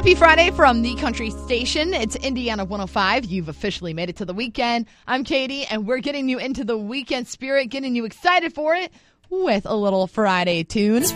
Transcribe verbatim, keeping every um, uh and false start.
Happy Friday from the Country Station. It's Indiana one oh five. You've officially made it to the weekend. I'm Katie, and we're getting you into the weekend spirit, getting you excited for it with a little Friday tune.